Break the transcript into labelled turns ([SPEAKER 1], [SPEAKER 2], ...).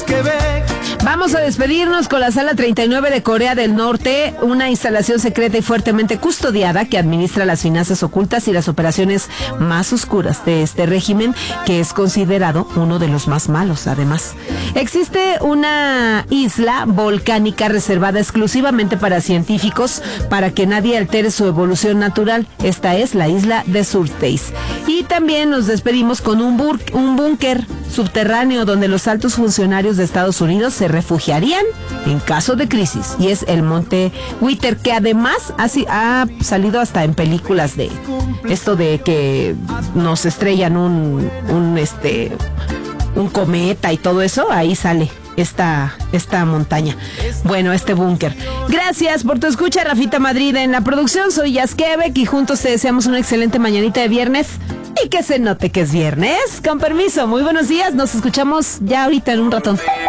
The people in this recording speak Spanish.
[SPEAKER 1] Vamos a despedirnos con la Sala 39 de Corea del Norte, una instalación secreta y fuertemente custodiada que administra las finanzas ocultas y las operaciones más oscuras de este régimen, que es considerado uno de los más malos, además. Existe una isla volcánica reservada exclusivamente para científicos, para que nadie altere su evolución natural. Esta es la isla de Surtees. Y también nos despedimos con un búnker subterráneo donde los altos funcionarios de Estados Unidos se refugiarían en caso de crisis, y es el Monte Whittier, que además ha salido hasta en películas de esto de que nos estrellan un cometa y todo eso. Ahí sale esta montaña. Bueno, este búnker. Gracias por tu escucha, Rafita Madrid. En la producción soy Yaskevek y juntos te deseamos una excelente mañanita de viernes y que se note que es viernes. Con permiso, muy buenos días. Nos escuchamos ya ahorita en un ratón.